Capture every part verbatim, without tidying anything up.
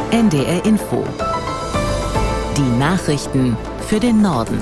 N D R Info. Die Nachrichten für den Norden.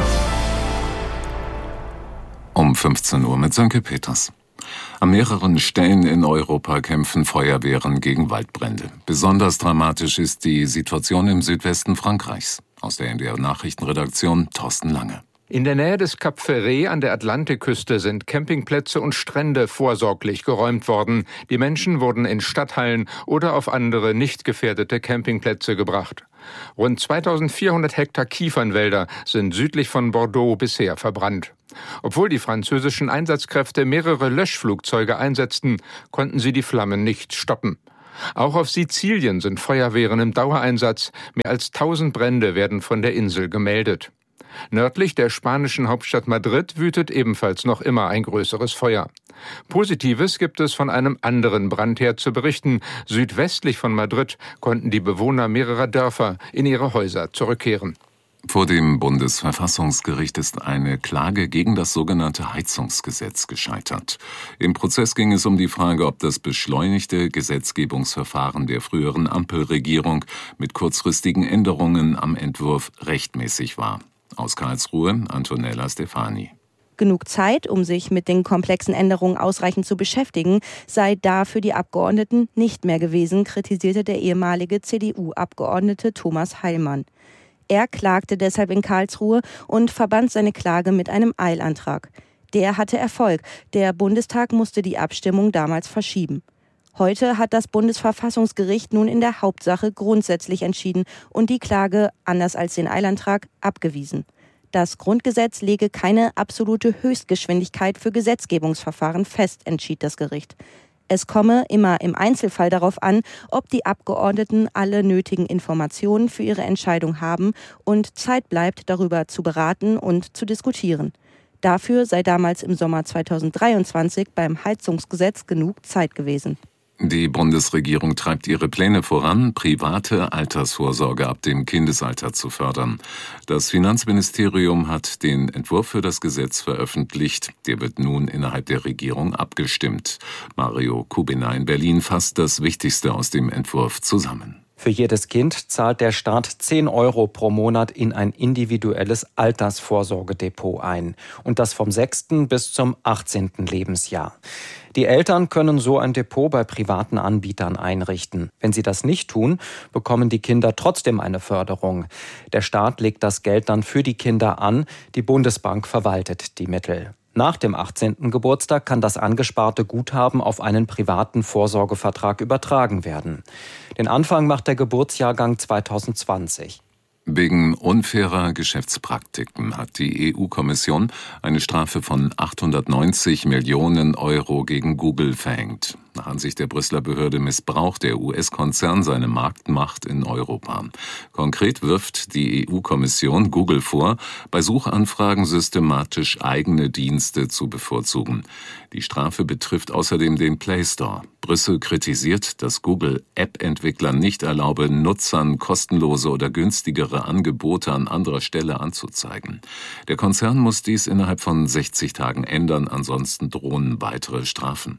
Um fünfzehn Uhr mit Sönke Peters. An mehreren Stellen in Europa kämpfen Feuerwehren gegen Waldbrände. Besonders dramatisch ist die Situation im Südwesten Frankreichs. Aus der N D R-Nachrichtenredaktion Thorsten Lange. In der Nähe des Cap Ferret an der Atlantikküste sind Campingplätze und Strände vorsorglich geräumt worden. Die Menschen wurden in Stadthallen oder auf andere nicht gefährdete Campingplätze gebracht. Rund zweitausendvierhundert Hektar Kiefernwälder sind südlich von Bordeaux bisher verbrannt. Obwohl die französischen Einsatzkräfte mehrere Löschflugzeuge einsetzten, konnten sie die Flammen nicht stoppen. Auch auf Sizilien sind Feuerwehren im Dauereinsatz. Mehr als tausend Brände werden von der Insel gemeldet. Nördlich der spanischen Hauptstadt Madrid wütet ebenfalls noch immer ein größeres Feuer. Positives gibt es von einem anderen Brandherd zu berichten. Südwestlich von Madrid konnten die Bewohner mehrerer Dörfer in ihre Häuser zurückkehren. Vor dem Bundesverfassungsgericht ist eine Klage gegen das sogenannte Heizungsgesetz gescheitert. Im Prozess ging es um die Frage, ob das beschleunigte Gesetzgebungsverfahren der früheren Ampelregierung mit kurzfristigen Änderungen am Entwurf rechtmäßig war. Aus Karlsruhe, Antonella Stefani. Genug Zeit, um sich mit den komplexen Änderungen ausreichend zu beschäftigen, sei da für die Abgeordneten nicht mehr gewesen, kritisierte der ehemalige C D U-Abgeordnete Thomas Heilmann. Er klagte deshalb in Karlsruhe und verband seine Klage mit einem Eilantrag. Der hatte Erfolg. Der Bundestag musste die Abstimmung damals verschieben. Heute hat das Bundesverfassungsgericht nun in der Hauptsache grundsätzlich entschieden und die Klage, anders als den Eilantrag, abgewiesen. Das Grundgesetz lege keine absolute Höchstgeschwindigkeit für Gesetzgebungsverfahren fest, entschied das Gericht. Es komme immer im Einzelfall darauf an, ob die Abgeordneten alle nötigen Informationen für ihre Entscheidung haben und Zeit bleibt, darüber zu beraten und zu diskutieren. Dafür sei damals im Sommer zweitausenddreiundzwanzig beim Heizungsgesetz genug Zeit gewesen. Die Bundesregierung treibt ihre Pläne voran, private Altersvorsorge ab dem Kindesalter zu fördern. Das Finanzministerium hat den Entwurf für das Gesetz veröffentlicht. Der wird nun innerhalb der Regierung abgestimmt. Mario Kubina in Berlin fasst das Wichtigste aus dem Entwurf zusammen. Für jedes Kind zahlt der Staat zehn Euro pro Monat in ein individuelles Altersvorsorgedepot ein. Und das vom sechsten bis zum achtzehnten Lebensjahr. Die Eltern können so ein Depot bei privaten Anbietern einrichten. Wenn sie das nicht tun, bekommen die Kinder trotzdem eine Förderung. Der Staat legt das Geld dann für die Kinder an, die Bundesbank verwaltet die Mittel. Nach dem achtzehnten Geburtstag kann das angesparte Guthaben auf einen privaten Vorsorgevertrag übertragen werden. Den Anfang macht der Geburtsjahrgang zweitausendzwanzig. Wegen unfairer Geschäftspraktiken hat die E U-Kommission eine Strafe von achthundertneunzig Millionen Euro gegen Google verhängt. Nach Ansicht der Brüsseler Behörde missbraucht der U S-Konzern seine Marktmacht in Europa. Konkret wirft die E U-Kommission Google vor, bei Suchanfragen systematisch eigene Dienste zu bevorzugen. Die Strafe betrifft außerdem den Play Store. Brüssel kritisiert, dass Google App-Entwicklern nicht erlaube, Nutzern kostenlose oder günstigere Angebote an anderer Stelle anzuzeigen. Der Konzern muss dies innerhalb von sechzig Tagen ändern, ansonsten drohen weitere Strafen.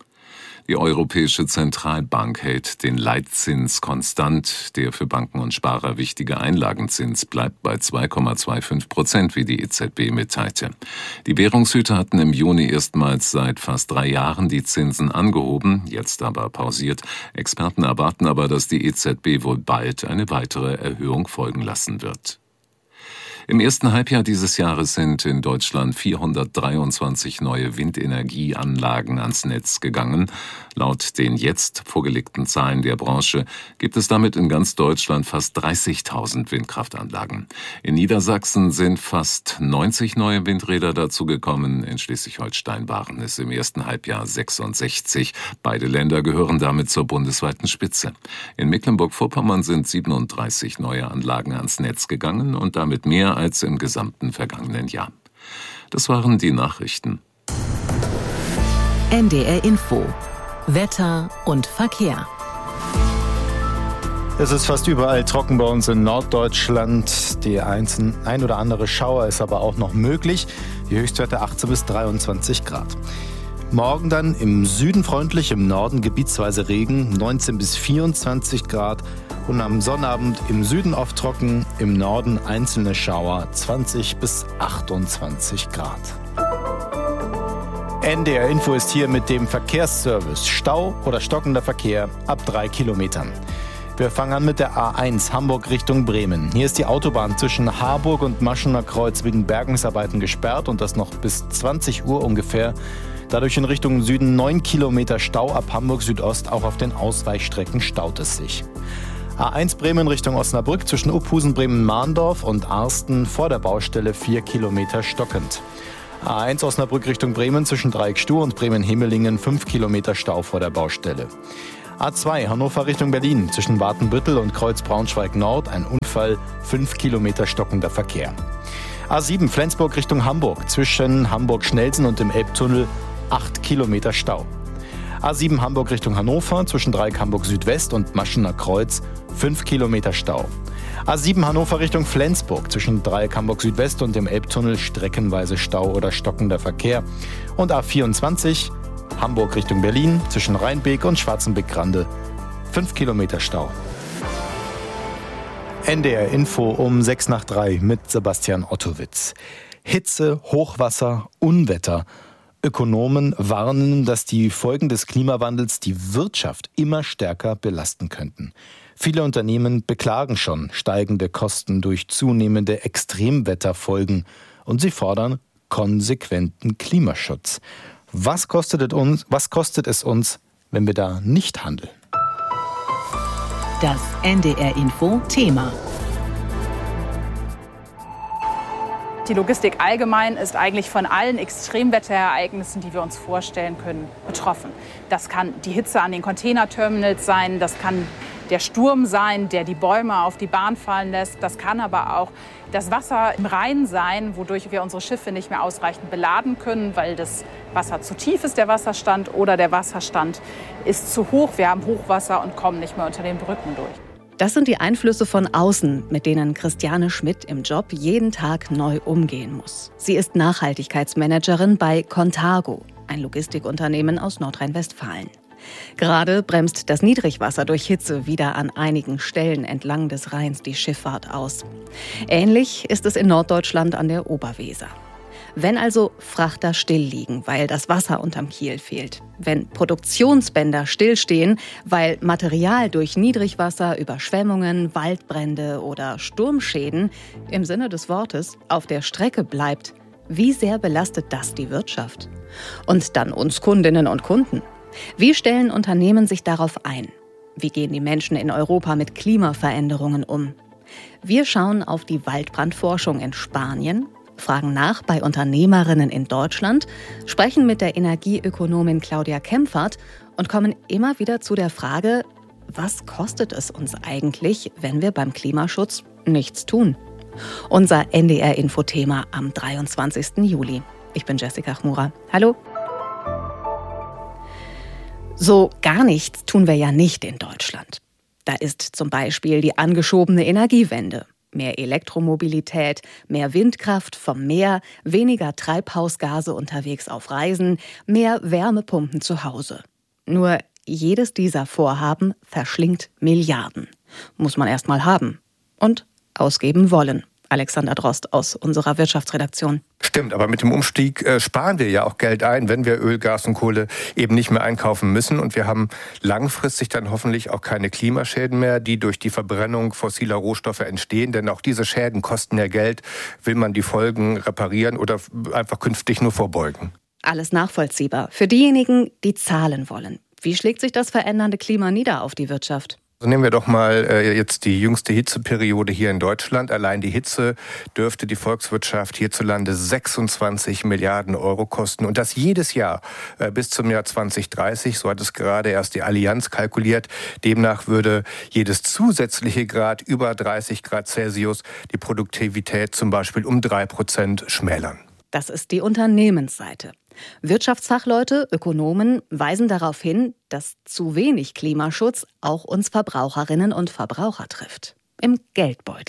Die Europäische Zentralbank hält den Leitzins konstant. Der für Banken und Sparer wichtige Einlagenzins bleibt bei zwei Komma fünfundzwanzig Prozent, wie die E Z B mitteilte. Die Währungshüter hatten im Juni erstmals seit fast drei Jahren die Zinsen angehoben, jetzt aber pausiert. Experten erwarten aber, dass die E Z B wohl bald eine weitere Erhöhung folgen lassen wird. Im ersten Halbjahr dieses Jahres sind in Deutschland vierhundertdreiundzwanzig neue Windenergieanlagen ans Netz gegangen. Laut den jetzt vorgelegten Zahlen der Branche gibt es damit in ganz Deutschland fast dreißigtausend Windkraftanlagen. In Niedersachsen sind fast neunzig neue Windräder dazugekommen. In Schleswig-Holstein waren es im ersten Halbjahr sechsundsechzig. Beide Länder gehören damit zur bundesweiten Spitze. In Mecklenburg-Vorpommern sind siebenunddreißig neue Anlagen ans Netz gegangen und damit mehr als im gesamten vergangenen Jahr. Das waren die Nachrichten. N D R Info. Wetter und Verkehr. Es ist fast überall trocken bei uns in Norddeutschland. Die einzelne, ein oder andere Schauer ist aber auch noch möglich. Die Höchstwerte achtzehn bis dreiundzwanzig Grad. Morgen dann im Süden freundlich, im Norden gebietsweise Regen, neunzehn bis vierundzwanzig Grad. Und am Sonnabend im Süden oft trocken, im Norden einzelne Schauer, zwanzig bis achtundzwanzig Grad. N D R Info ist hier mit dem Verkehrsservice. Stau oder stockender Verkehr ab drei Kilometern. Wir fangen an mit der A eins Hamburg Richtung Bremen. Hier ist die Autobahn zwischen Harburg und Maschener Kreuz wegen Bergungsarbeiten gesperrt und das noch bis zwanzig Uhr ungefähr. Dadurch in Richtung Süden neun Kilometer Stau, ab Hamburg Südost auch auf den Ausweichstrecken staut es sich. A eins Bremen Richtung Osnabrück zwischen Uphusen, Bremen-Mahndorf und Arsten vor der Baustelle vier Kilometer stockend. A eins Osnabrück Richtung Bremen zwischen Dreieckstuhr und Bremen-Hemelingen fünf Kilometer Stau vor der Baustelle. A zwei Hannover Richtung Berlin zwischen Watenbüttel und Kreuz Braunschweig Nord ein Unfall, fünf Kilometer stockender Verkehr. A sieben Flensburg Richtung Hamburg zwischen Hamburg-Schnelsen und dem Elbtunnel acht Kilometer Stau. A sieben Hamburg Richtung Hannover zwischen Dreieck Hamburg Südwest und Maschener Kreuz fünf Kilometer Stau. A sieben Hannover Richtung Flensburg zwischen Dreieck Hamburg Südwest und dem Elbtunnel streckenweise Stau oder stockender Verkehr. Und A vierundzwanzig Hamburg Richtung Berlin zwischen Rheinbeek und Schwarzenbeck-Grande fünf Kilometer Stau. N D R Info um sechs nach drei mit Sebastian Ottowitz. Hitze, Hochwasser, Unwetter. Ökonomen warnen, dass die Folgen des Klimawandels die Wirtschaft immer stärker belasten könnten. Viele Unternehmen beklagen schon steigende Kosten durch zunehmende Extremwetterfolgen und sie fordern konsequenten Klimaschutz. Was kostet es uns, was kostet es uns, wenn wir da nicht handeln? Das N D R Info Thema. Die Logistik allgemein ist eigentlich von allen Extremwetterereignissen, die wir uns vorstellen können, betroffen. Das kann die Hitze an den Containerterminals sein, das kann der Sturm sein, der die Bäume auf die Bahn fallen lässt. Das kann aber auch das Wasser im Rhein sein, wodurch wir unsere Schiffe nicht mehr ausreichend beladen können, weil das Wasser zu tief ist, der Wasserstand, oder der Wasserstand ist zu hoch. Wir haben Hochwasser und kommen nicht mehr unter den Brücken durch. Das sind die Einflüsse von außen, mit denen Christiane Schmidt im Job jeden Tag neu umgehen muss. Sie ist Nachhaltigkeitsmanagerin bei Contargo, ein Logistikunternehmen aus Nordrhein-Westfalen. Gerade bremst das Niedrigwasser durch Hitze wieder an einigen Stellen entlang des Rheins die Schifffahrt aus. Ähnlich ist es in Norddeutschland an der Oberweser. Wenn also Frachter still liegen, weil das Wasser unterm Kiel fehlt, wenn Produktionsbänder stillstehen, weil Material durch Niedrigwasser, Überschwemmungen, Waldbrände oder Sturmschäden im Sinne des Wortes auf der Strecke bleibt, wie sehr belastet das die Wirtschaft? Und dann uns Kundinnen und Kunden. Wie stellen Unternehmen sich darauf ein? Wie gehen die Menschen in Europa mit Klimaveränderungen um? Wir schauen auf die Waldbrandforschung in Spanien, fragen nach bei Unternehmerinnen in Deutschland, sprechen mit der Energieökonomin Claudia Kempfert und kommen immer wieder zu der Frage, was kostet es uns eigentlich, wenn wir beim Klimaschutz nichts tun? Unser N D R-Info-Thema am dreiundzwanzigsten Juli. Ich bin Jessica Chmura. Hallo. So gar nichts tun wir ja nicht in Deutschland. Da ist zum Beispiel die angeschobene Energiewende. Mehr Elektromobilität, mehr Windkraft vom Meer, weniger Treibhausgase unterwegs auf Reisen, mehr Wärmepumpen zu Hause. Nur jedes dieser Vorhaben verschlingt Milliarden. Muss man erst mal haben und ausgeben wollen. Alexander Drost aus unserer Wirtschaftsredaktion. Stimmt, aber mit dem Umstieg äh, sparen wir ja auch Geld ein, wenn wir Öl, Gas und Kohle eben nicht mehr einkaufen müssen. Und wir haben langfristig dann hoffentlich auch keine Klimaschäden mehr, die durch die Verbrennung fossiler Rohstoffe entstehen. Denn auch diese Schäden kosten ja Geld. Will man die Folgen reparieren oder einfach künftig nur vorbeugen? Alles nachvollziehbar. Für diejenigen, die zahlen wollen. Wie schlägt sich das verändernde Klima nieder auf die Wirtschaft? Also nehmen wir doch mal äh, jetzt die jüngste Hitzeperiode hier in Deutschland. Allein die Hitze dürfte die Volkswirtschaft hierzulande sechsundzwanzig Milliarden Euro kosten. Und das jedes Jahr äh, bis zum Jahr zwanzig dreißig. So hat es gerade erst die Allianz kalkuliert. Demnach würde jedes zusätzliche Grad über dreißig Grad Celsius die Produktivität zum Beispiel um drei Prozent schmälern. Das ist die Unternehmensseite. Wirtschaftsfachleute, Ökonomen weisen darauf hin, dass zu wenig Klimaschutz auch uns Verbraucherinnen und Verbraucher trifft. Im Geldbeutel.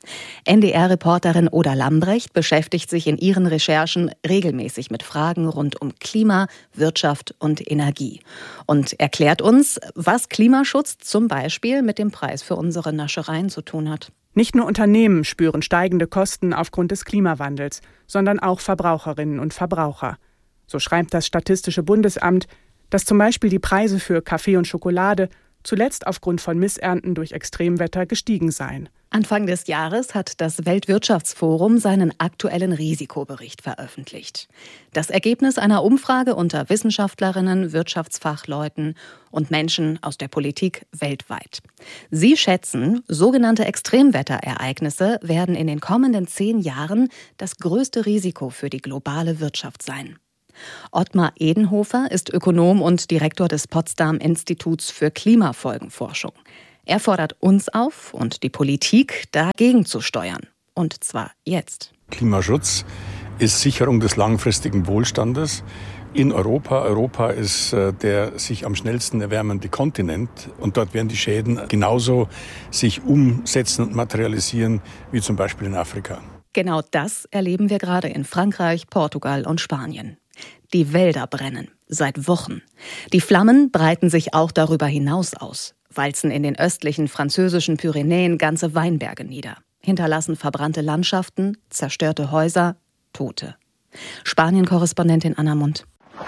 N D R-Reporterin Oda Lambrecht beschäftigt sich in ihren Recherchen regelmäßig mit Fragen rund um Klima, Wirtschaft und Energie und erklärt uns, was Klimaschutz zum Beispiel mit dem Preis für unsere Naschereien zu tun hat. Nicht nur Unternehmen spüren steigende Kosten aufgrund des Klimawandels, sondern auch Verbraucherinnen und Verbraucher. So schreibt das Statistische Bundesamt, dass zum Beispiel die Preise für Kaffee und Schokolade zuletzt aufgrund von Missernten durch Extremwetter gestiegen seien. Anfang des Jahres hat das Weltwirtschaftsforum seinen aktuellen Risikobericht veröffentlicht. Das Ergebnis einer Umfrage unter Wissenschaftlerinnen, Wirtschaftsfachleuten und Menschen aus der Politik weltweit. Sie schätzen, sogenannte Extremwetterereignisse werden in den kommenden zehn Jahren das größte Risiko für die globale Wirtschaft sein. Ottmar Edenhofer ist Ökonom und Direktor des Potsdam-Instituts für Klimafolgenforschung. Er fordert uns auf und die Politik, dagegen zu steuern. Und zwar jetzt. Klimaschutz ist Sicherung des langfristigen Wohlstandes in Europa. Europa ist der sich am schnellsten erwärmende Kontinent. Und dort werden die Schäden genauso sich umsetzen und materialisieren wie zum Beispiel in Afrika. Genau das erleben wir gerade in Frankreich, Portugal und Spanien. Die Wälder brennen, seit Wochen. Die Flammen breiten sich auch darüber hinaus aus, walzen in den östlichen französischen Pyrenäen ganze Weinberge nieder, hinterlassen verbrannte Landschaften, zerstörte Häuser, Tote. Spanien-Korrespondentin Anna Mund.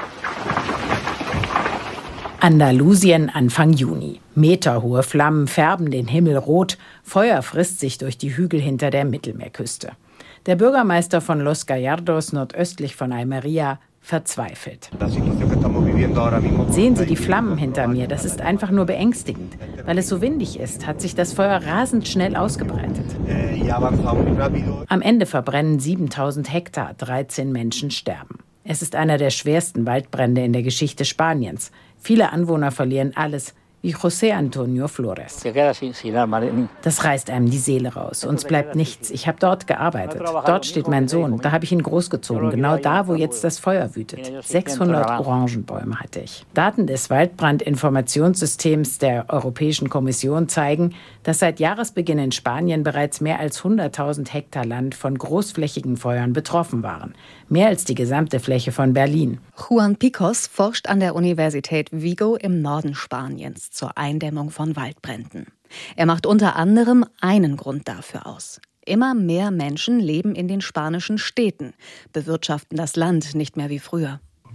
Andalusien Anfang Juni. Meterhohe Flammen färben den Himmel rot, Feuer frisst sich durch die Hügel hinter der Mittelmeerküste. Der Bürgermeister von Los Gallardos, nordöstlich von Almería, verzweifelt. Sehen Sie die Flammen hinter mir, das ist einfach nur beängstigend. Weil es so windig ist, hat sich das Feuer rasend schnell ausgebreitet. Am Ende verbrennen siebentausend Hektar, dreizehn Menschen sterben. Es ist einer der schwersten Waldbrände in der Geschichte Spaniens. Viele Anwohner verlieren alles, wie José Antonio Flores. Das reißt einem die Seele raus. Uns bleibt nichts. Ich habe dort gearbeitet. Dort steht mein Sohn. Da habe ich ihn großgezogen. Genau da, wo jetzt das Feuer wütet. sechshundert Orangenbäume hatte ich. Daten des Waldbrandinformationssystems der Europäischen Kommission zeigen, dass seit Jahresbeginn in Spanien bereits mehr als hunderttausend Hektar Land von großflächigen Feuern betroffen waren. Mehr als die gesamte Fläche von Berlin. Juan Picos forscht an der Universität Vigo im Norden Spaniens zur Eindämmung von Waldbränden. Er macht unter anderem einen Grund dafür aus. Immer mehr Menschen leben in den spanischen Städten, bewirtschaften das Land nicht mehr wie früher.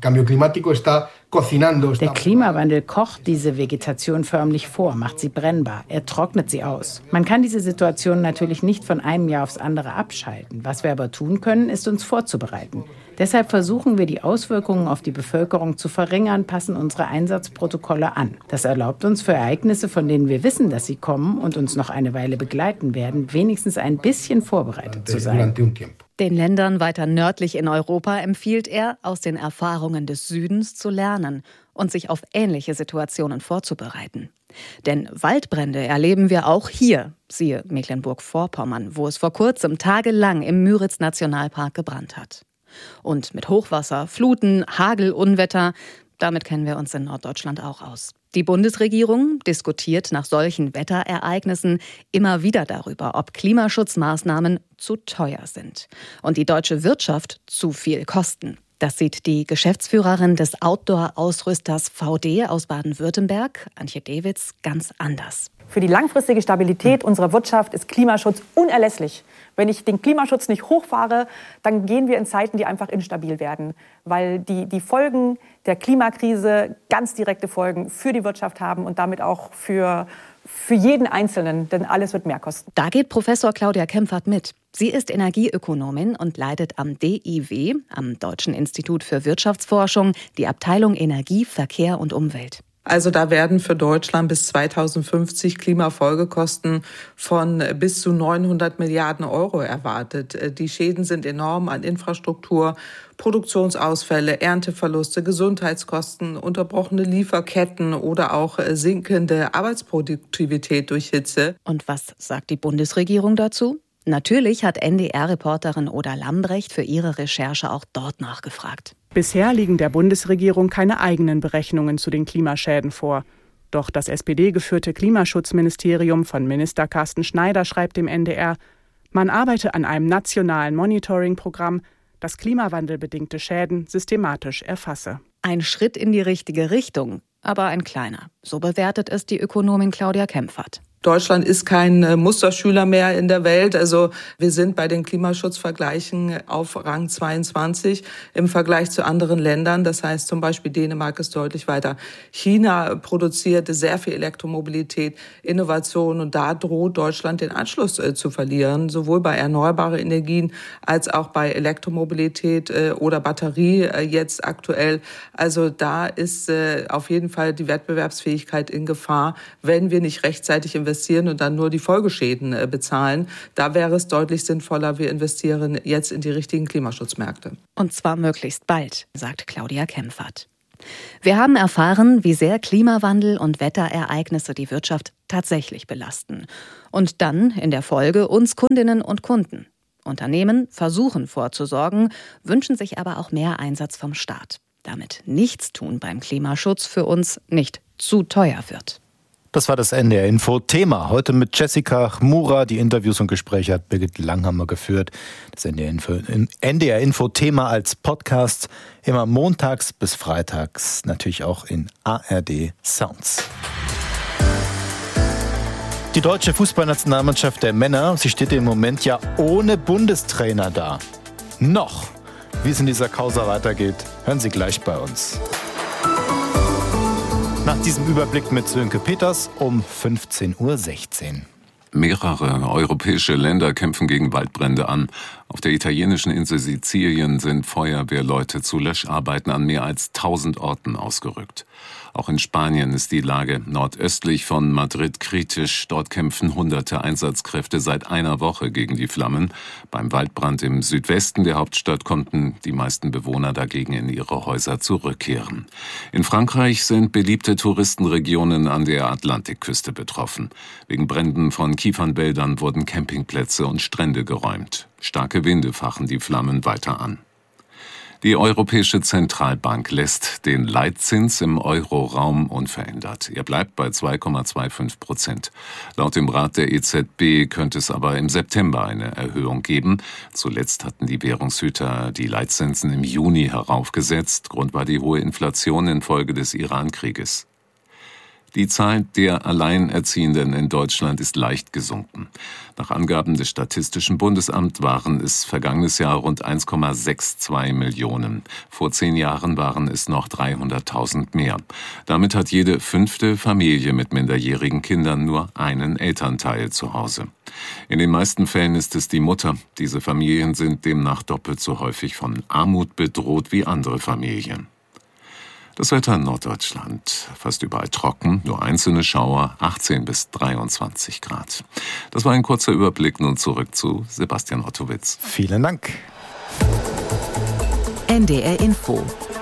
Der Klimawandel kocht diese Vegetation förmlich vor, macht sie brennbar, er trocknet sie aus. Man kann diese Situation natürlich nicht von einem Jahr aufs andere abschalten. Was wir aber tun können, ist uns vorzubereiten. Deshalb versuchen wir, die Auswirkungen auf die Bevölkerung zu verringern, passen unsere Einsatzprotokolle an. Das erlaubt uns für Ereignisse, von denen wir wissen, dass sie kommen und uns noch eine Weile begleiten werden, wenigstens ein bisschen vorbereitet zu sein. Den Ländern weiter nördlich in Europa empfiehlt er, aus den Erfahrungen des Südens zu lernen und sich auf ähnliche Situationen vorzubereiten. Denn Waldbrände erleben wir auch hier, siehe Mecklenburg-Vorpommern, wo es vor kurzem tagelang im Müritz-Nationalpark gebrannt hat. Und mit Hochwasser, Fluten, Hagel, Unwetter, damit kennen wir uns in Norddeutschland auch aus. Die Bundesregierung diskutiert nach solchen Wetterereignissen immer wieder darüber, ob Klimaschutzmaßnahmen zu teuer sind und die deutsche Wirtschaft zu viel kosten. Das sieht die Geschäftsführerin des Outdoor-Ausrüsters V D aus Baden-Württemberg, Antje Dewitz, ganz anders. Für die langfristige Stabilität unserer Wirtschaft ist Klimaschutz unerlässlich. Wenn ich den Klimaschutz nicht hochfahre, dann gehen wir in Zeiten, die einfach instabil werden. Weil die, die Folgen der Klimakrise ganz direkte Folgen für die Wirtschaft haben und damit auch für, für jeden Einzelnen, denn alles wird mehr kosten. Da geht Professor Claudia Kempfert mit. Sie ist Energieökonomin und leitet am D I W, am Deutschen Institut für Wirtschaftsforschung, die Abteilung Energie, Verkehr und Umwelt. Also da werden für Deutschland bis zweitausendfünfzig Klimafolgekosten von bis zu neunhundert Milliarden Euro erwartet. Die Schäden sind enorm an Infrastruktur, Produktionsausfälle, Ernteverluste, Gesundheitskosten, unterbrochene Lieferketten oder auch sinkende Arbeitsproduktivität durch Hitze. Und was sagt die Bundesregierung dazu? Natürlich hat N D R-Reporterin Oda Lambrecht für ihre Recherche auch dort nachgefragt. Bisher liegen der Bundesregierung keine eigenen Berechnungen zu den Klimaschäden vor. Doch das S P D-geführte Klimaschutzministerium von Minister Carsten Schneider schreibt dem N D R, Man arbeite an einem nationalen Monitoring-Programm, das klimawandelbedingte Schäden systematisch erfasse. Ein Schritt in die richtige Richtung, aber ein kleiner. So bewertet es die Ökonomin Claudia Kempfert. Deutschland ist kein Musterschüler mehr in der Welt. Also wir sind bei den Klimaschutzvergleichen auf Rang zweiundzwanzig im Vergleich zu anderen Ländern. Das heißt zum Beispiel Dänemark ist deutlich weiter. China produziert sehr viel Elektromobilität, Innovation und da droht Deutschland den Anschluss äh, zu verlieren, sowohl bei erneuerbaren Energien als auch bei Elektromobilität äh, oder Batterie äh, jetzt aktuell. Also da ist äh, auf jeden Fall die Wettbewerbsfähigkeit in Gefahr, wenn wir nicht rechtzeitig investieren und dann nur die Folgeschäden äh, bezahlen. Da wäre es deutlich sinnvoller, wir investieren jetzt in die richtigen Klimaschutzmärkte. Und zwar möglichst bald, sagt Claudia Kempfert. Wir haben erfahren, wie sehr Klimawandel und Wetterereignisse die Wirtschaft tatsächlich belasten. Und dann in der Folge uns Kundinnen und Kunden. Unternehmen versuchen vorzusorgen, wünschen sich aber auch mehr Einsatz vom Staat, damit Nichtstun beim Klimaschutz für uns nicht zu teuer wird. Das war das N D R-Info-Thema. Heute mit Jessica Chmura. Die Interviews und Gespräche hat Birgit Langhammer geführt. Das N D R-Info-Thema als Podcast immer montags bis freitags. Natürlich auch in A R D Sounds. Die deutsche Fußballnationalmannschaft der Männer, sie steht im Moment ja ohne Bundestrainer da. Noch. Wie es in dieser Causa weitergeht, hören Sie gleich bei uns. Nach diesem Überblick mit Sönke Peters um fünfzehn Uhr sechzehn. Mehrere europäische Länder kämpfen gegen Waldbrände an. Auf der italienischen Insel Sizilien sind Feuerwehrleute zu Löscharbeiten an mehr als tausend Orten ausgerückt. Auch in Spanien ist die Lage nordöstlich von Madrid kritisch. Dort kämpfen hunderte Einsatzkräfte seit einer Woche gegen die Flammen. Beim Waldbrand im Südwesten der Hauptstadt konnten die meisten Bewohner dagegen in ihre Häuser zurückkehren. In Frankreich sind beliebte Touristenregionen an der Atlantikküste betroffen. Wegen Bränden von Kiefernwäldern wurden Campingplätze und Strände geräumt. Starke Winde fachen die Flammen weiter an. Die Europäische Zentralbank lässt den Leitzins im Euroraum unverändert. Er bleibt bei zwei Komma fünfundzwanzig Prozent. Laut dem Rat der E Z B könnte es aber im September eine Erhöhung geben. Zuletzt hatten die Währungshüter die Leitzinsen im Juni heraufgesetzt. Grund war die hohe Inflation infolge des Iran-Krieges. Die Zahl der Alleinerziehenden in Deutschland ist leicht gesunken. Nach Angaben des Statistischen Bundesamts waren es vergangenes Jahr rund eins Komma zweiundsechzig Millionen. Vor zehn Jahren waren es noch dreihunderttausend mehr. Damit hat jede fünfte Familie mit minderjährigen Kindern nur einen Elternteil zu Hause. In den meisten Fällen ist es die Mutter. Diese Familien sind demnach doppelt so häufig von Armut bedroht wie andere Familien. Das Wetter in Norddeutschland. Fast überall trocken, nur einzelne Schauer, achtzehn bis dreiundzwanzig Grad. Das war ein kurzer Überblick. Nun zurück zu Sebastian Ottowitz. Vielen Dank. N D R Info.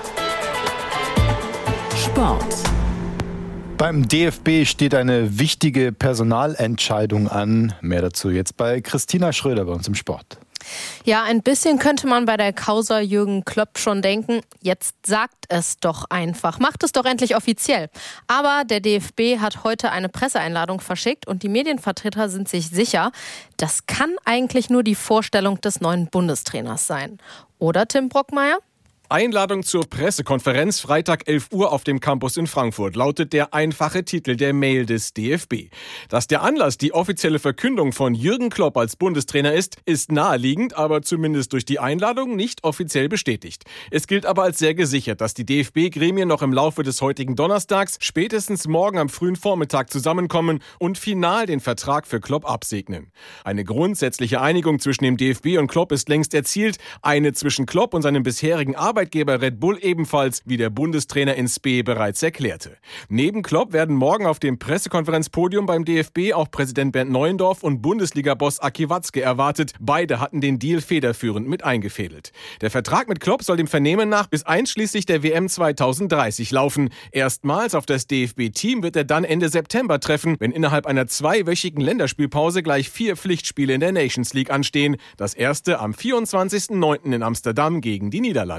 Sport. Beim D F B steht eine wichtige Personalentscheidung an. Mehr dazu jetzt bei Christina Schröder bei uns im Sport. Ja, ein bisschen könnte man bei der Causa Jürgen Klopp schon denken, jetzt sagt es doch einfach, macht es doch endlich offiziell. Aber der D F B hat heute eine Presseeinladung verschickt und die Medienvertreter sind sich sicher, das kann eigentlich nur die Vorstellung des neuen Bundestrainers sein. Oder, Tim Brockmeier? Einladung zur Pressekonferenz Freitag elf Uhr auf dem Campus in Frankfurt lautet der einfache Titel der Mail des D F B. Dass der Anlass die offizielle Verkündung von Jürgen Klopp als Bundestrainer ist, ist naheliegend, aber zumindest durch die Einladung nicht offiziell bestätigt. Es gilt aber als sehr gesichert, dass die D F B-Gremien noch im Laufe des heutigen Donnerstags, spätestens morgen am frühen Vormittag zusammenkommen und final den Vertrag für Klopp absegnen. Eine grundsätzliche Einigung zwischen dem D F B und Klopp ist längst erzielt, eine zwischen Klopp und seinem bisherigen Arbeitgeber Arbeitgeber Red Bull ebenfalls, wie der Bundestrainer in Spee bereits erklärte. Neben Klopp werden morgen auf dem Pressekonferenzpodium beim D F B auch Präsident Bernd Neuendorf und Bundesliga-Boss Aki Watzke erwartet. Beide hatten den Deal federführend mit eingefädelt. Der Vertrag mit Klopp soll dem Vernehmen nach bis einschließlich der W M zweitausenddreißig laufen. Erstmals auf das D F B-Team wird er dann Ende September treffen, wenn innerhalb einer zweiwöchigen Länderspielpause gleich vier Pflichtspiele in der Nations League anstehen. Das erste am vierundzwanzigsten neunten in Amsterdam gegen die Niederlande.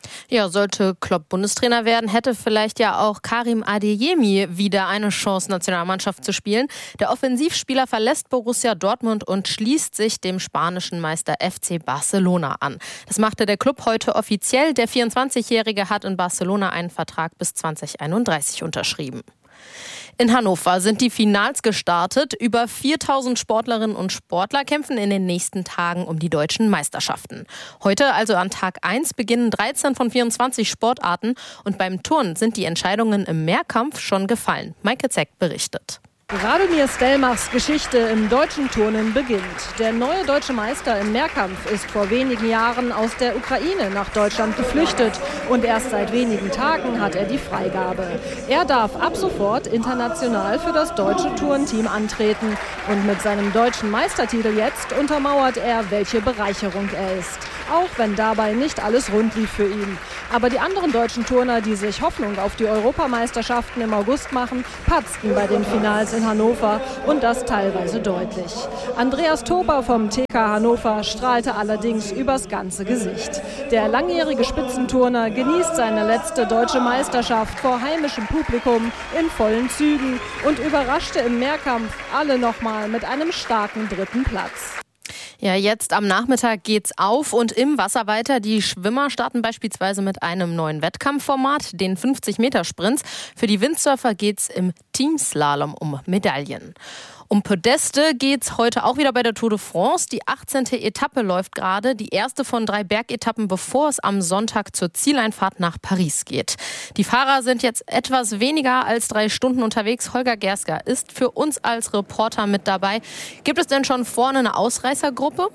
Ja, sollte Klopp Bundestrainer werden, hätte vielleicht ja auch Karim Adeyemi wieder eine Chance, Nationalmannschaft zu spielen. Der Offensivspieler verlässt Borussia Dortmund und schließt sich dem spanischen Meister F C Barcelona an. Das machte der Club heute offiziell. Der vierundzwanzigjährige hat in Barcelona einen Vertrag bis zwanzig einunddreißig unterschrieben. In Hannover sind die Finals gestartet. Über viertausend Sportlerinnen und Sportler kämpfen in den nächsten Tagen um die deutschen Meisterschaften. Heute, also an Tag eins, beginnen dreizehn von vierundzwanzig Sportarten. Und beim Turnen sind die Entscheidungen im Mehrkampf schon gefallen. Maike Zeck berichtet. Radomir Stelmachs Geschichte im deutschen Turnen beginnt. Der neue deutsche Meister im Mehrkampf ist vor wenigen Jahren aus der Ukraine nach Deutschland geflüchtet. Und erst seit wenigen Tagen hat er die Freigabe. Er darf ab sofort international für das deutsche Turnteam antreten. Und mit seinem deutschen Meistertitel jetzt untermauert er, welche Bereicherung er ist. Auch wenn dabei nicht alles rund lief für ihn. Aber die anderen deutschen Turner, die sich Hoffnung auf die Europameisterschaften im August machen, patzten bei den Finals in Hannover und das teilweise deutlich. Andreas Toper vom T K Hannover strahlte allerdings übers ganze Gesicht. Der langjährige Spitzenturner genießt seine letzte deutsche Meisterschaft vor heimischem Publikum in vollen Zügen und überraschte im Mehrkampf alle nochmal mit einem starken dritten Platz. Ja, jetzt am Nachmittag geht's auf und im Wasser weiter. Die Schwimmer starten beispielsweise mit einem neuen Wettkampfformat, den fünfzig-Meter-Sprints. Für die Windsurfer geht's im Teamslalom um Medaillen. Um Podeste geht's heute auch wieder bei der Tour de France. Die achtzehnte Etappe läuft gerade, die erste von drei Bergetappen, bevor es am Sonntag zur Zieleinfahrt nach Paris geht. Die Fahrer sind jetzt etwas weniger als drei Stunden unterwegs. Holger Gersker ist für uns als Reporter mit dabei. Gibt es denn schon vorne eine Ausreißergruppe?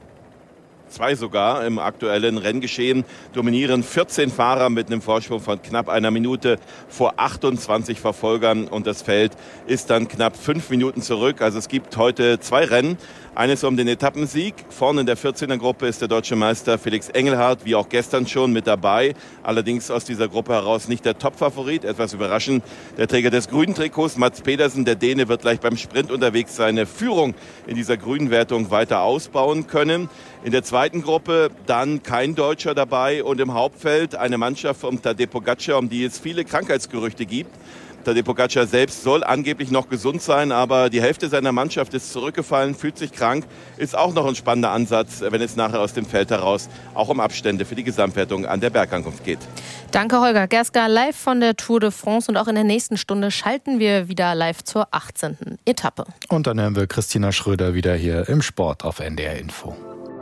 Zwei sogar im aktuellen Renngeschehen dominieren vierzehn Fahrer mit einem Vorsprung von knapp einer Minute vor achtundzwanzig Verfolgern und das Feld ist dann knapp fünf Minuten zurück. Also es gibt heute zwei Rennen. Eines um den Etappensieg. Vorne in der vierzehner-Gruppe ist der deutsche Meister Felix Engelhardt, wie auch gestern schon, mit dabei. Allerdings aus dieser Gruppe heraus nicht der Top-Favorit. Etwas überraschend. Der Träger des grünen Trikots, Mats Pedersen, der Däne, wird gleich beim Sprint unterwegs seine Führung in dieser grünen Wertung weiter ausbauen können. In der zweiten Gruppe dann kein Deutscher dabei und im Hauptfeld eine Mannschaft um Tadej Pogačar, um die es viele Krankheitsgerüchte gibt. Tadej Pogačar selbst soll angeblich noch gesund sein, aber die Hälfte seiner Mannschaft ist zurückgefallen, fühlt sich krank. Ist auch noch ein spannender Ansatz, wenn es nachher aus dem Feld heraus auch um Abstände für die Gesamtwertung an der Bergankunft geht. Danke, Holger Gersker, live von der Tour de France. Und auch in der nächsten Stunde schalten wir wieder live zur achtzehnten Etappe. Und dann hören wir Christina Schröder wieder hier im Sport auf N D R Info.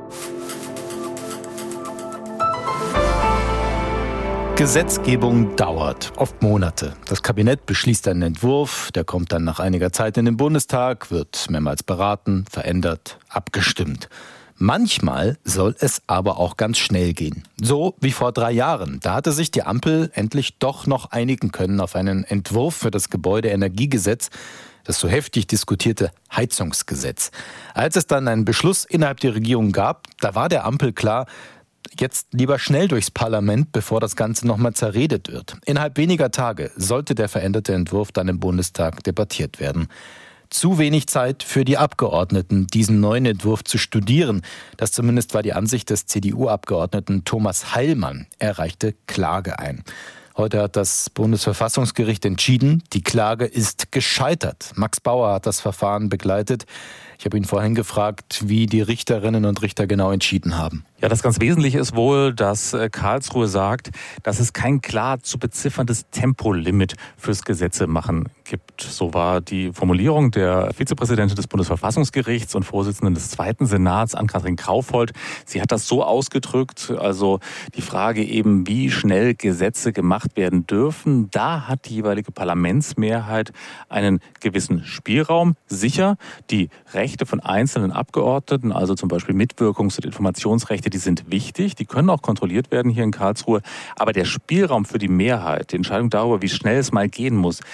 Gesetzgebung dauert, oft Monate. Das Kabinett beschließt einen Entwurf, der kommt dann nach einiger Zeit in den Bundestag, wird mehrmals beraten, verändert, abgestimmt. Manchmal soll es aber auch ganz schnell gehen. So wie vor drei Jahren. Da hatte sich die Ampel endlich doch noch einigen können auf einen Entwurf für das Gebäudeenergiegesetz, das so heftig diskutierte Heizungsgesetz. Als es dann einen Beschluss innerhalb der Regierung gab, da war der Ampel klar, jetzt lieber schnell durchs Parlament, bevor das Ganze nochmal zerredet wird. Innerhalb weniger Tage sollte der veränderte Entwurf dann im Bundestag debattiert werden. Zu wenig Zeit für die Abgeordneten, diesen neuen Entwurf zu studieren. Das zumindest war die Ansicht des C D U-Abgeordneten Thomas Heilmann. Er reichte Klage ein. Heute hat das Bundesverfassungsgericht entschieden, die Klage ist gescheitert. Max Bauer hat das Verfahren begleitet. Ich habe ihn vorhin gefragt, wie die Richterinnen und Richter genau entschieden haben. Ja, das ganz Wesentliche ist wohl, dass Karlsruhe sagt, dass es kein klar zu bezifferndes Tempolimit fürs Gesetzemachen gibt. So war die Formulierung der Vizepräsidentin des Bundesverfassungsgerichts und Vorsitzenden des Zweiten Senats, Ann-Kathrin Kaufold. Sie hat das so ausgedrückt, also die Frage eben, wie schnell Gesetze gemacht werden dürfen. Da hat die jeweilige Parlamentsmehrheit einen gewissen Spielraum. Sicher, die Rechte von einzelnen Abgeordneten, also zum Beispiel Mitwirkungs- und Informationsrechte, die sind wichtig, die können auch kontrolliert werden hier in Karlsruhe. Aber der Spielraum für die Mehrheit, die Entscheidung darüber, wie schnell es mal gehen muss,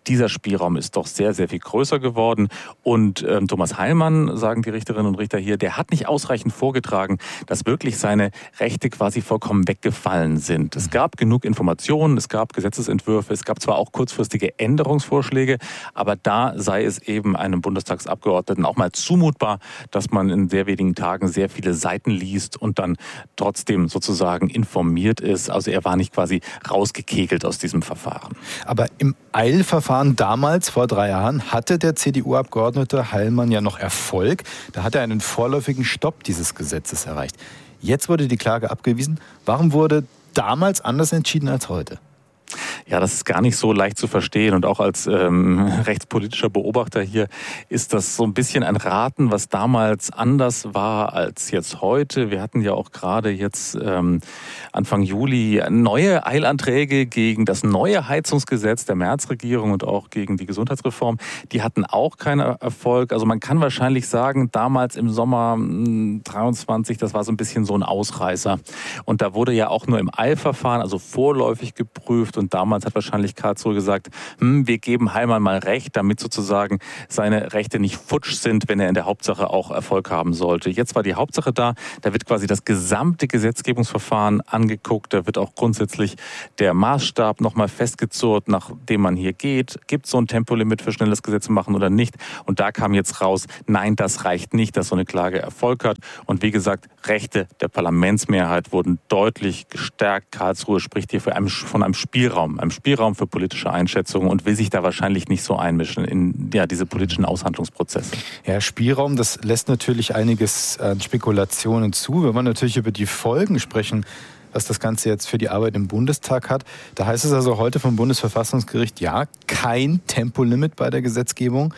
Dieser Spielraum ist doch sehr, sehr viel größer geworden. Und ähm, Thomas Heilmann, sagen die Richterinnen und Richter hier, der hat nicht ausreichend vorgetragen, dass wirklich seine Rechte quasi vollkommen weggefallen sind. Es gab genug Informationen, es gab Gesetzesentwürfe, es gab zwar auch kurzfristige Änderungsvorschläge, aber da sei es eben einem Bundestagsabgeordneten auch mal zumutbar, dass man in sehr wenigen Tagen sehr viele Seiten liest und dann trotzdem sozusagen informiert ist. Also er war nicht quasi rausgekegelt aus diesem Verfahren. Aber im Eilverfahren damals, vor drei Jahren, hatte der C D U-Abgeordnete Heilmann ja noch Erfolg. Da hat er einen vorläufigen Stopp dieses Gesetzes erreicht. Jetzt wurde die Klage abgewiesen. Warum wurde damals anders entschieden als heute? Ja, das ist gar nicht so leicht zu verstehen. Und auch als ähm, rechtspolitischer Beobachter hier ist das so ein bisschen ein Raten, was damals anders war als jetzt heute. Wir hatten ja auch gerade jetzt ähm, Anfang Juli neue Eilanträge gegen das neue Heizungsgesetz der Merz-Regierung und auch gegen die Gesundheitsreform. Die hatten auch keinen Erfolg. Also man kann wahrscheinlich sagen, damals im Sommer dreiundzwanzig, das war so ein bisschen so ein Ausreißer. Und da wurde ja auch nur im Eilverfahren, also vorläufig geprüft. Und damals hat wahrscheinlich Karlsruhe gesagt, hm, wir geben Heilmann mal Recht, damit sozusagen seine Rechte nicht futsch sind, wenn er in der Hauptsache auch Erfolg haben sollte. Jetzt war die Hauptsache da, da wird quasi das gesamte Gesetzgebungsverfahren angeguckt, da wird auch grundsätzlich der Maßstab nochmal festgezurrt, nach dem man hier geht. Gibt es so ein Tempolimit für schnelles Gesetze machen oder nicht? Und da kam jetzt raus, nein, das reicht nicht, dass so eine Klage Erfolg hat. Und wie gesagt, Rechte der Parlamentsmehrheit wurden deutlich gestärkt. Karlsruhe spricht hier von einem, von einem Spielraum, einem Spielraum für politische Einschätzungen und will sich da wahrscheinlich nicht so einmischen in ja, diese politischen Aushandlungsprozesse. Ja, Spielraum, das lässt natürlich einiges an Spekulationen zu. Wenn wir natürlich über die Folgen sprechen, was das Ganze jetzt für die Arbeit im Bundestag hat, da heißt es also heute vom Bundesverfassungsgericht, ja, kein Tempolimit bei der Gesetzgebung,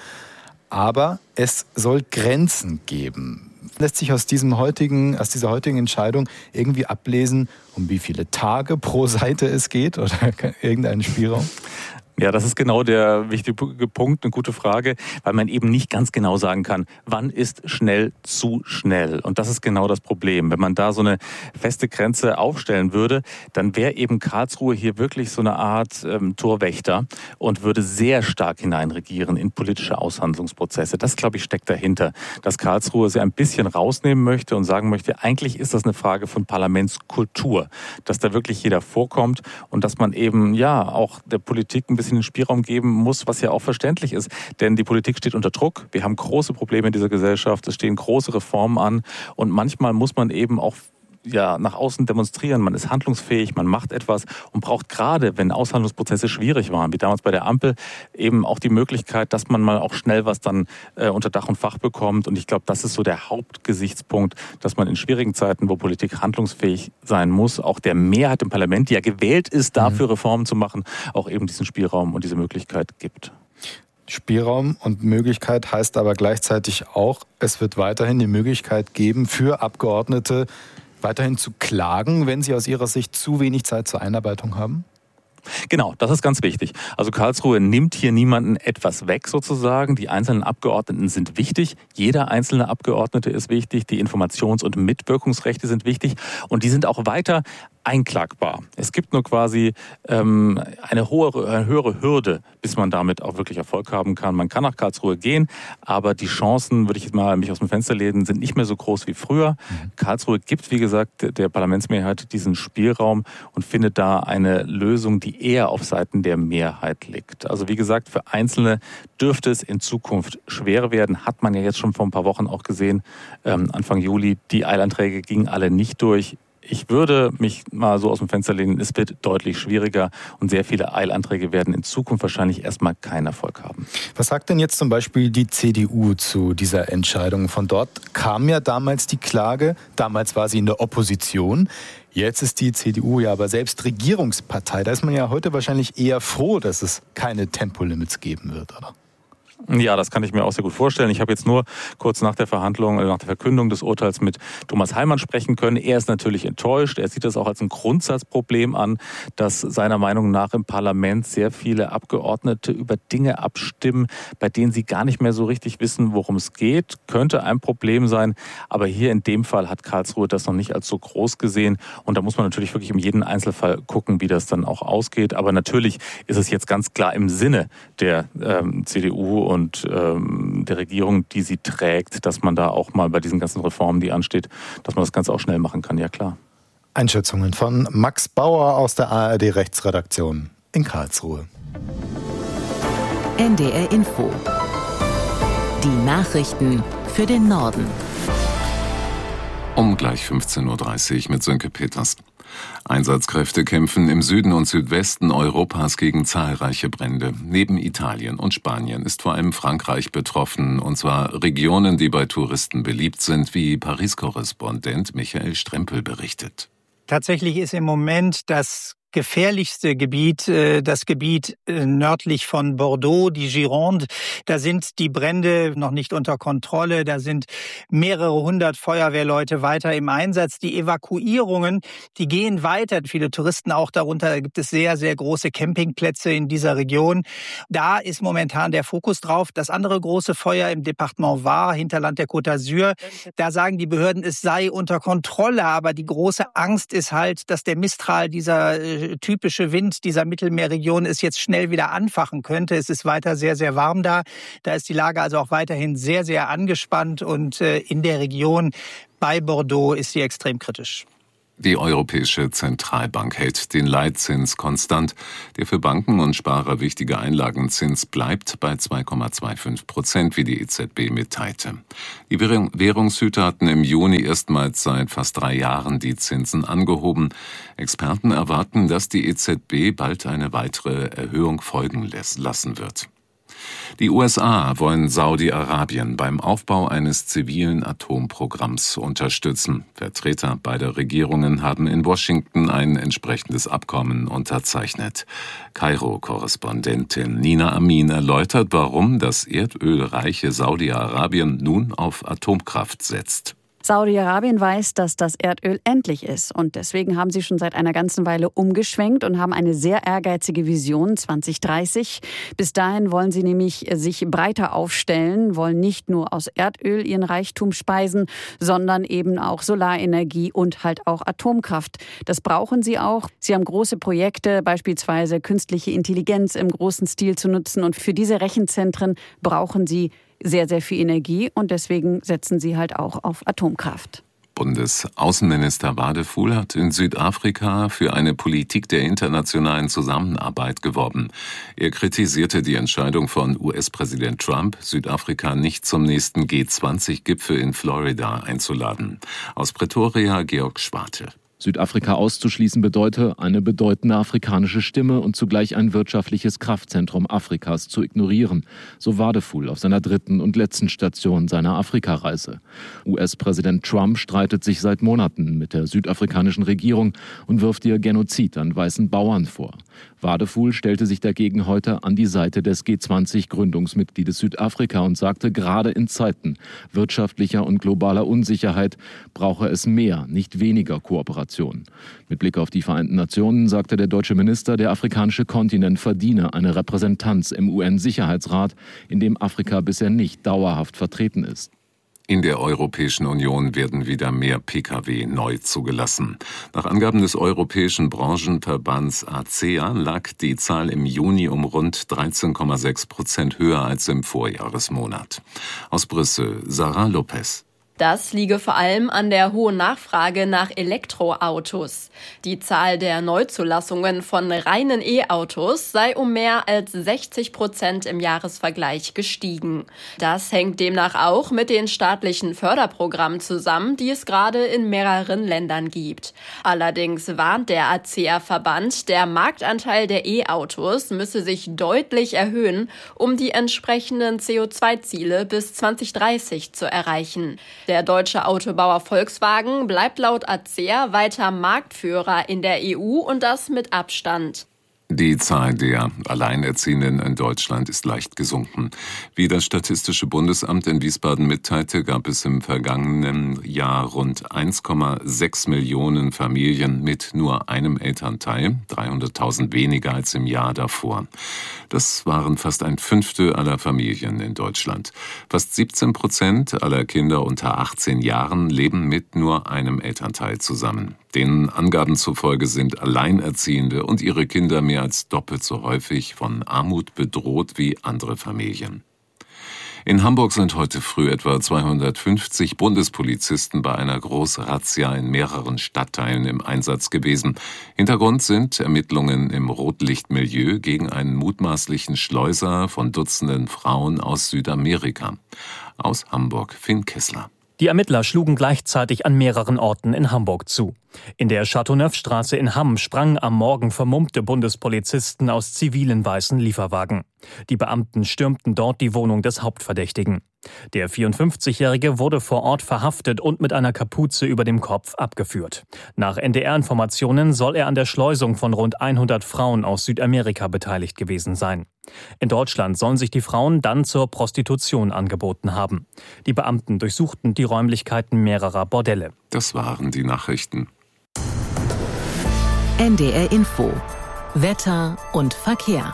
aber es soll Grenzen geben. Lässt sich aus diesem heutigen, aus dieser heutigen Entscheidung irgendwie ablesen, um wie viele Tage pro Seite es geht oder irgendeinen Spielraum? Ja, das ist genau der wichtige Punkt, eine gute Frage, weil man eben nicht ganz genau sagen kann, wann ist schnell zu schnell. Und das ist genau das Problem. Wenn man da so eine feste Grenze aufstellen würde, dann wäre eben Karlsruhe hier wirklich so eine Art ähm, Torwächter und würde sehr stark hineinregieren in politische Aushandlungsprozesse. Das, glaube ich, steckt dahinter, dass Karlsruhe sie ein bisschen rausnehmen möchte und sagen möchte, eigentlich ist das eine Frage von Parlamentskultur, dass da wirklich jeder vorkommt und dass man eben ja auch der Politik ein bisschen den Spielraum geben muss, was ja auch verständlich ist. Denn die Politik steht unter Druck. Wir haben große Probleme in dieser Gesellschaft. Es stehen große Reformen an. Und manchmal muss man eben auch ja, nach außen demonstrieren. Man ist handlungsfähig, man macht etwas und braucht gerade, wenn Aushandlungsprozesse schwierig waren, wie damals bei der Ampel, eben auch die Möglichkeit, dass man mal auch schnell was dann äh, unter Dach und Fach bekommt. Und ich glaube, das ist so der Hauptgesichtspunkt, dass man in schwierigen Zeiten, wo Politik handlungsfähig sein muss, auch der Mehrheit im Parlament, die ja gewählt ist, dafür mhm. Reformen zu machen, auch eben diesen Spielraum und diese Möglichkeit gibt. Spielraum und Möglichkeit heißt aber gleichzeitig auch, es wird weiterhin die Möglichkeit geben, für Abgeordnete weiterhin zu klagen, wenn sie aus ihrer Sicht zu wenig Zeit zur Einarbeitung haben? Genau, das ist ganz wichtig. Also Karlsruhe nimmt hier niemanden etwas weg sozusagen. Die einzelnen Abgeordneten sind wichtig. Jeder einzelne Abgeordnete ist wichtig. Die Informations- und Mitwirkungsrechte sind wichtig. Und die sind auch weiter einklagbar. Es gibt nur quasi ähm, eine, hohe, eine höhere Hürde, bis man damit auch wirklich Erfolg haben kann. Man kann nach Karlsruhe gehen, aber die Chancen, würde ich jetzt mal mich aus dem Fenster lehnen, sind nicht mehr so groß wie früher. Mhm. Karlsruhe gibt, wie gesagt, der Parlamentsmehrheit diesen Spielraum und findet da eine Lösung, die eher auf Seiten der Mehrheit liegt. Also wie gesagt, für Einzelne dürfte es in Zukunft schwer werden. Hat man ja jetzt schon vor ein paar Wochen auch gesehen, ähm, Anfang Juli, die Eilanträge gingen alle nicht durch. Ich würde mich mal so aus dem Fenster lehnen, es wird deutlich schwieriger und sehr viele Eilanträge werden in Zukunft wahrscheinlich erstmal keinen Erfolg haben. Was sagt denn jetzt zum Beispiel die C D U zu dieser Entscheidung? Von dort kam ja damals die Klage, damals war sie in der Opposition. Jetzt ist die C D U ja aber selbst Regierungspartei. Da ist man ja heute wahrscheinlich eher froh, dass es keine Tempolimits geben wird, oder? Ja, das kann ich mir auch sehr gut vorstellen. Ich habe jetzt nur kurz nach der Verhandlung, nach der Verkündung des Urteils mit Thomas Heilmann sprechen können. Er ist natürlich enttäuscht. Er sieht das auch als ein Grundsatzproblem an, dass seiner Meinung nach im Parlament sehr viele Abgeordnete über Dinge abstimmen, bei denen sie gar nicht mehr so richtig wissen, worum es geht. Könnte ein Problem sein. Aber hier in dem Fall hat Karlsruhe das noch nicht als so groß gesehen. Und da muss man natürlich wirklich um jeden Einzelfall gucken, wie das dann auch ausgeht. Aber natürlich ist es jetzt ganz klar im Sinne der ähm, C D U und und ähm, der Regierung, die sie trägt, dass man da auch mal bei diesen ganzen Reformen, die ansteht, dass man das Ganze auch schnell machen kann, ja klar. Einschätzungen von Max Bauer aus der A R D-Rechtsredaktion in Karlsruhe. N D R Info. Die Nachrichten für den Norden. Um gleich fünfzehn Uhr dreißig mit Sönke Peters. Einsatzkräfte kämpfen im Süden und Südwesten Europas gegen zahlreiche Brände. Neben Italien und Spanien ist vor allem Frankreich betroffen, und zwar Regionen, die bei Touristen beliebt sind, wie Paris-Korrespondent Michael Strempel berichtet. Tatsächlich ist im Moment das gefährlichste Gebiet, das Gebiet nördlich von Bordeaux, die Gironde. Da sind die Brände noch nicht unter Kontrolle. Da sind mehrere hundert Feuerwehrleute weiter im Einsatz. Die Evakuierungen, die gehen weiter. Viele Touristen auch darunter. Da gibt es sehr, sehr große Campingplätze in dieser Region. Da ist momentan der Fokus drauf. Das andere große Feuer im Departement Var, Hinterland der Côte d'Azur, da sagen die Behörden, es sei unter Kontrolle. Aber die große Angst ist halt, dass der Mistral, dieser typische Wind dieser Mittelmeerregion, es jetzt schnell wieder anfachen könnte. Es ist weiter sehr, sehr warm da. Da ist die Lage also auch weiterhin sehr, sehr angespannt. Und in der Region bei Bordeaux ist sie extrem kritisch. Die Europäische Zentralbank hält den Leitzins konstant. Der für Banken und Sparer wichtige Einlagenzins bleibt bei zwei Komma fünfundzwanzig Prozent, wie die E Z B mitteilte. Die Währungshüter hatten im Juni erstmals seit fast drei Jahren die Zinsen angehoben. Experten erwarten, dass die E Z B bald eine weitere Erhöhung folgen lassen wird. Die U S A wollen Saudi-Arabien beim Aufbau eines zivilen Atomprogramms unterstützen. Vertreter beider Regierungen haben in Washington ein entsprechendes Abkommen unterzeichnet. Kairo-Korrespondentin Nina Amin erläutert, warum das erdölreiche Saudi-Arabien nun auf Atomkraft setzt. Saudi-Arabien weiß, dass das Erdöl endlich ist. Und deswegen haben sie schon seit einer ganzen Weile umgeschwenkt und haben eine sehr ehrgeizige Vision zwanzig dreißig. Bis dahin wollen sie nämlich sich breiter aufstellen, wollen nicht nur aus Erdöl ihren Reichtum speisen, sondern eben auch Solarenergie und halt auch Atomkraft. Das brauchen sie auch. Sie haben große Projekte, beispielsweise künstliche Intelligenz im großen Stil zu nutzen. Und für diese Rechenzentren brauchen sie sehr, sehr viel Energie, und deswegen setzen sie halt auch auf Atomkraft. Bundesaußenminister Wadefuhl hat in Südafrika für eine Politik der internationalen Zusammenarbeit geworben. Er kritisierte die Entscheidung von U S-Präsident Trump, Südafrika nicht zum nächsten G zwanzig Gipfel in Florida einzuladen. Aus Pretoria Georg Schwarte. Südafrika auszuschließen bedeutet, eine bedeutende afrikanische Stimme und zugleich ein wirtschaftliches Kraftzentrum Afrikas zu ignorieren, so Wadefuhl auf seiner dritten und letzten Station seiner Afrikareise. U S-Präsident Trump streitet sich seit Monaten mit der südafrikanischen Regierung und wirft ihr Genozid an weißen Bauern vor. Wadefuhl stellte sich dagegen heute an die Seite des G zwanzig-Gründungsmitgliedes Südafrika und sagte, gerade in Zeiten wirtschaftlicher und globaler Unsicherheit brauche es mehr, nicht weniger Kooperation. Mit Blick auf die Vereinten Nationen sagte der deutsche Minister, der afrikanische Kontinent verdiene eine Repräsentanz im U N-Sicherheitsrat, in dem Afrika bisher nicht dauerhaft vertreten ist. In der Europäischen Union werden wieder mehr Pkw neu zugelassen. Nach Angaben des Europäischen Branchenverbands A C E A lag die Zahl im Juni um rund dreizehn Komma sechs Prozent höher als im Vorjahresmonat. Aus Brüssel, Sarah Lopez. Das liege vor allem an der hohen Nachfrage nach Elektroautos. Die Zahl der Neuzulassungen von reinen E-Autos sei um mehr als sechzig Prozent im Jahresvergleich gestiegen. Das hängt demnach auch mit den staatlichen Förderprogrammen zusammen, die es gerade in mehreren Ländern gibt. Allerdings warnt der A C E A-Verband, der Marktanteil der E-Autos müsse sich deutlich erhöhen, um die entsprechenden C O zwei Ziele bis zwanzig dreißig zu erreichen. Der deutsche Autobauer Volkswagen bleibt laut A C E A weiter Marktführer in der E U und das mit Abstand. Die Zahl der Alleinerziehenden in Deutschland ist leicht gesunken. Wie das Statistische Bundesamt in Wiesbaden mitteilte, gab es im vergangenen Jahr rund eins Komma sechs Millionen Familien mit nur einem Elternteil, dreihunderttausend weniger als im Jahr davor. Das waren fast ein Fünftel aller Familien in Deutschland. Fast siebzehn Prozent aller Kinder unter achtzehn Jahren leben mit nur einem Elternteil zusammen. Den Angaben zufolge sind Alleinerziehende und ihre Kinder mehr als doppelt so häufig von Armut bedroht wie andere Familien. In Hamburg sind heute früh etwa zweihundertfünfzig Bundespolizisten bei einer Großrazzia in mehreren Stadtteilen im Einsatz gewesen. Hintergrund sind Ermittlungen im Rotlichtmilieu gegen einen mutmaßlichen Schleuser von Dutzenden Frauen aus Südamerika. Aus Hamburg, Finn Kessler. Die Ermittler schlugen gleichzeitig an mehreren Orten in Hamburg zu. In der Chateauneuf-Straße in Hamm sprangen am Morgen vermummte Bundespolizisten aus zivilen weißen Lieferwagen. Die Beamten stürmten dort die Wohnung des Hauptverdächtigen. Der vierundfünfzigjährige wurde vor Ort verhaftet und mit einer Kapuze über dem Kopf abgeführt. Nach N D R-Informationen soll er an der Schleusung von rund hundert Frauen aus Südamerika beteiligt gewesen sein. In Deutschland sollen sich die Frauen dann zur Prostitution angeboten haben. Die Beamten durchsuchten die Räumlichkeiten mehrerer Bordelle. Das waren die Nachrichten. N D R Info. Wetter und Verkehr.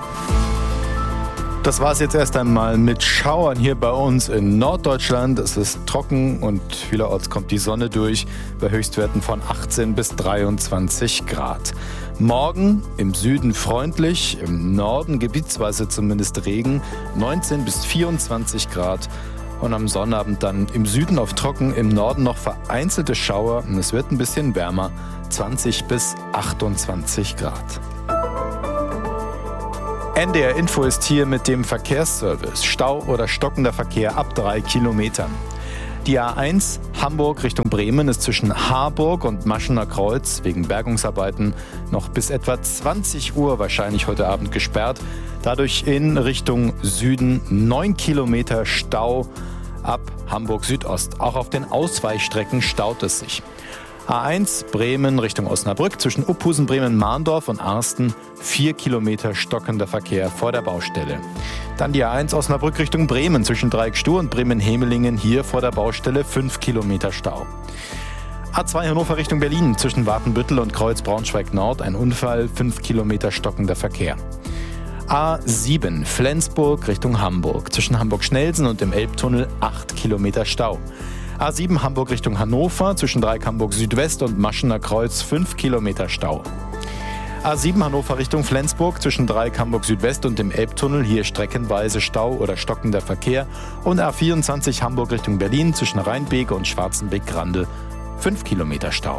Das war es jetzt erst einmal mit Schauern hier bei uns in Norddeutschland. Es ist trocken und vielerorts kommt die Sonne durch bei Höchstwerten von achtzehn bis dreiundzwanzig Grad. Morgen im Süden freundlich, im Norden gebietsweise zumindest Regen, neunzehn bis vierundzwanzig Grad. Und am Sonnabend dann im Süden auf trocken, im Norden noch vereinzelte Schauer. Und es wird ein bisschen wärmer, zwanzig bis achtundzwanzig Grad. N D R Info ist hier mit dem Verkehrsservice. Stau oder stockender Verkehr ab drei Kilometern. Die A eins Hamburg Richtung Bremen ist zwischen Harburg und Maschener Kreuz wegen Bergungsarbeiten noch bis etwa zwanzig Uhr wahrscheinlich heute Abend gesperrt. Dadurch in Richtung Süden neun Kilometer Stau ab Hamburg Südost. Auch auf den Ausweichstrecken staut es sich. A eins Bremen Richtung Osnabrück zwischen Uphusen, Bremen, Mahndorf und Arsten vier Kilometer stockender Verkehr vor der Baustelle. Dann die A eins Osnabrück Richtung Bremen zwischen Dreieckstuhl und Bremen-Hemelingen hier vor der Baustelle fünf Kilometer Stau. A zwei Hannover Richtung Berlin zwischen Watenbüttel und Kreuz Braunschweig Nord ein Unfall, fünf Kilometer stockender Verkehr. A sieben Flensburg Richtung Hamburg zwischen Hamburg-Schnelsen und dem Elbtunnel acht Kilometer Stau. A sieben Hamburg Richtung Hannover zwischen Dreieck Hamburg Südwest und Maschener Kreuz fünf Kilometer Stau. A sieben Hannover Richtung Flensburg zwischen Dreieck Hamburg Südwest und dem Elbtunnel hier streckenweise Stau oder stockender Verkehr. Und A vierundzwanzig Hamburg Richtung Berlin zwischen Rheinbeke und Schwarzenbeck-Grande fünf Kilometer Stau.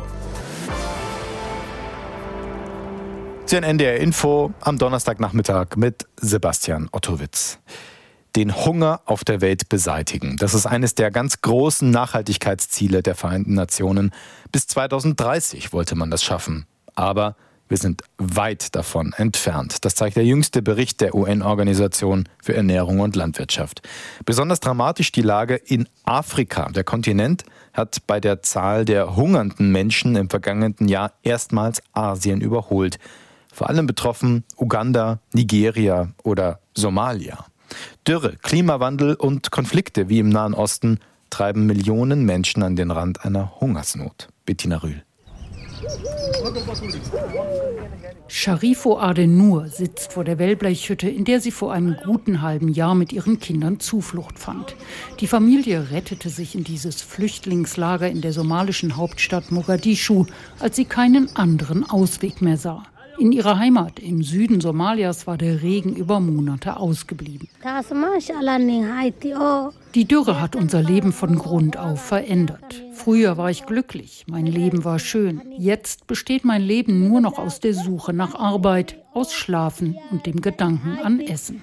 Sie hören N D R Info am Donnerstagnachmittag mit Sebastian Ottowitz. Den Hunger auf der Welt beseitigen. Das ist eines der ganz großen Nachhaltigkeitsziele der Vereinten Nationen. Bis zweitausenddreißig wollte man das schaffen. Aber wir sind weit davon entfernt. Das zeigt der jüngste Bericht der U N-Organisation für Ernährung und Landwirtschaft. Besonders dramatisch die Lage in Afrika. Der Kontinent hat bei der Zahl der hungernden Menschen im vergangenen Jahr erstmals Asien überholt. Vor allem betroffen Uganda, Nigeria oder Somalia. Dürre, Klimawandel und Konflikte wie im Nahen Osten treiben Millionen Menschen an den Rand einer Hungersnot. Bettina Rühl. Sharifo Adenur sitzt vor der Wellblechhütte, in der sie vor einem guten halben Jahr mit ihren Kindern Zuflucht fand. Die Familie rettete sich in dieses Flüchtlingslager in der somalischen Hauptstadt Mogadischu, als sie keinen anderen Ausweg mehr sah. In ihrer Heimat im Süden Somalias war der Regen über Monate ausgeblieben. Die Dürre hat unser Leben von Grund auf verändert. Früher war ich glücklich, mein Leben war schön. Jetzt besteht mein Leben nur noch aus der Suche nach Arbeit, aus Schlafen und dem Gedanken an Essen.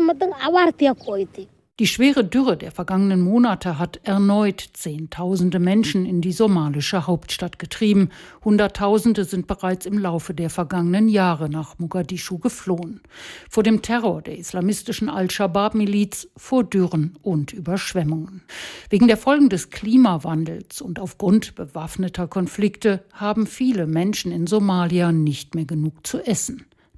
Die schwere Dürre der vergangenen Monate hat erneut Zehntausende Menschen in die somalische Hauptstadt getrieben. Hunderttausende sind bereits im Laufe der vergangenen Jahre nach Mogadischu geflohen. Vor dem Terror der islamistischen Al-Shabaab-Miliz, vor Dürren und Überschwemmungen. Wegen der Folgen des Klimawandels und aufgrund bewaffneter Konflikte haben viele Menschen in Somalia nicht mehr genug zu essen.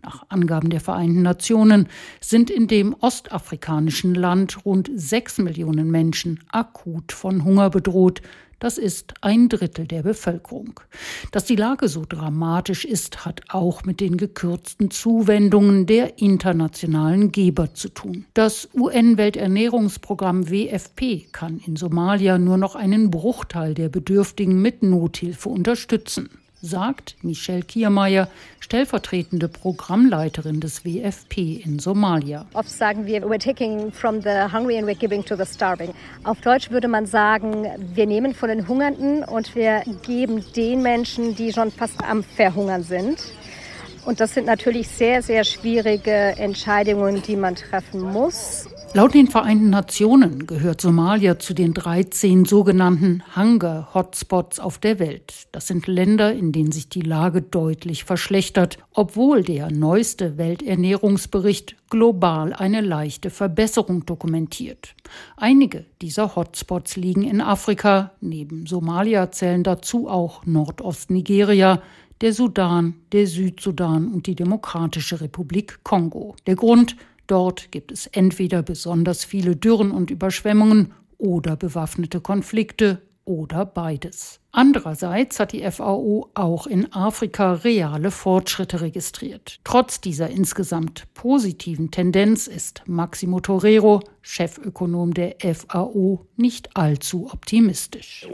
Nach Angaben der Vereinten Nationen sind in dem ostafrikanischen Land rund sechs Millionen Menschen akut von Hunger bedroht. Das ist ein Drittel der Bevölkerung. Dass die Lage so dramatisch ist, hat auch mit den gekürzten Zuwendungen der internationalen Geber zu tun. Das U N-Welternährungsprogramm W F P kann in Somalia nur noch einen Bruchteil der Bedürftigen mit Nothilfe unterstützen, sagt Michelle Kiermeier, stellvertretende Programmleiterin des W F P in Somalia. Oft sagen wir, we're taking from the hungry and we're giving to the starving. Auf Deutsch würde man sagen, wir nehmen von den Hungernden und wir geben den Menschen, die schon fast am Verhungern sind. Und das sind natürlich sehr, sehr schwierige Entscheidungen, die man treffen muss. Laut den Vereinten Nationen gehört Somalia zu den dreizehn sogenannten Hunger-Hotspots auf der Welt. Das sind Länder, in denen sich die Lage deutlich verschlechtert, obwohl der neueste Welternährungsbericht global eine leichte Verbesserung dokumentiert. Einige dieser Hotspots liegen in Afrika. Neben Somalia zählen dazu auch Nordost-Nigeria, der Sudan, der Südsudan und die Demokratische Republik Kongo. Der Grund: dort gibt es entweder besonders viele Dürren und Überschwemmungen oder bewaffnete Konflikte oder beides. Andererseits hat die F A O auch in Afrika reale Fortschritte registriert. Trotz dieser insgesamt positiven Tendenz ist Maximo Torero, Chefökonom der F A O, nicht allzu optimistisch.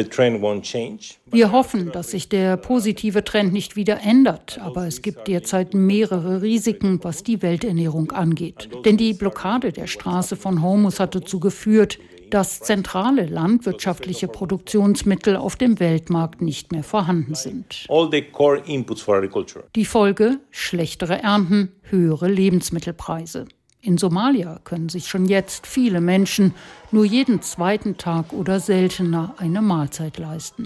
Wir hoffen, dass sich der positive Trend nicht wieder ändert, aber es gibt derzeit mehrere Risiken, was die Welternährung angeht. Denn die Blockade der Straße von Hormuz hat dazu geführt, dass zentrale landwirtschaftliche Produktionsmittel auf dem Weltmarkt nicht mehr vorhanden sind. Die Folge: schlechtere Ernten, höhere Lebensmittelpreise. In Somalia können sich schon jetzt viele Menschen nur jeden zweiten Tag oder seltener eine Mahlzeit leisten.